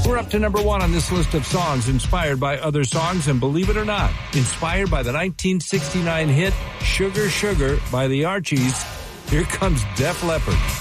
We're up to number 1 on this list of songs inspired by other songs, and believe it or not, inspired by the 1969 hit Sugar Sugar by the Archies. Here comes Def Leppard.